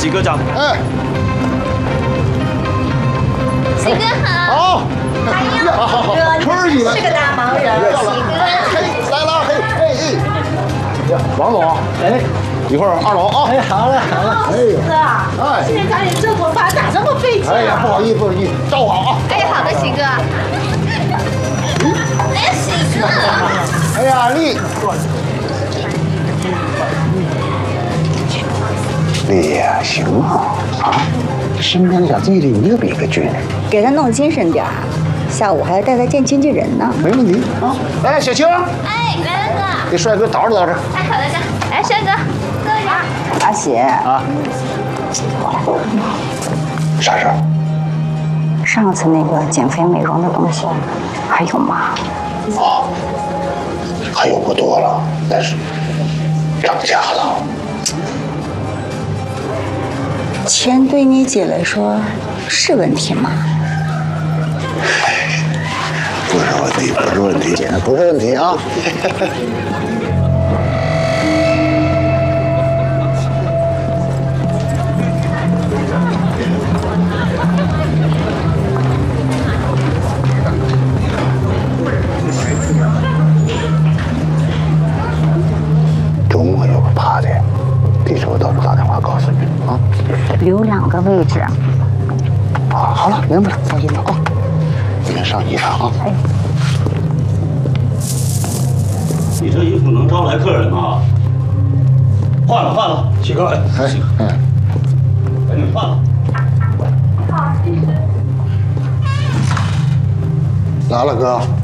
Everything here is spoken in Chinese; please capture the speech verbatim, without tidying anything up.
喜哥讲。 哎， 喜哥好。 好。 哎呦， 好好好，春儿你们是个大忙人。喜哥， 嘿，来了，嘿，嘿嘿。王总，哎，一会儿二楼啊。 哎，好了好了。 哎呦， 哥， 哎， 今天家里这头发咋这么费劲啊？ 哎呀，不好意思，不好意思，照顾好啊。 哎，好的，喜哥。哎呀，喜哥。 哎呀，丽。丽呀，行啊，啊，身边的小弟弟一个比一个俊， 给他弄精神点儿，下午还要带他见经纪人呢。 没问题啊。哎，小青， 哎，来了哥。 给帅哥捯饬捯饬。 哎，好的哥。哎，帅哥，哥呀。 阿喜啊，啥事儿？ 上次那个减肥美容的东西还有吗？ 啊，还有不多了，但是涨价了。 钱对你姐来说是问题吗？ 不是问题，不是问题，姐不是问题啊。周末有个 party， 地址我到时候打电话告诉你啊。 留两个位置。 啊，好了，明白了，放心吧啊。你先上衣裳啊。哎。 你这衣服能招来客人吗？换了换了，喜哥，哎， 哎， 赶紧换了。 来了，哥。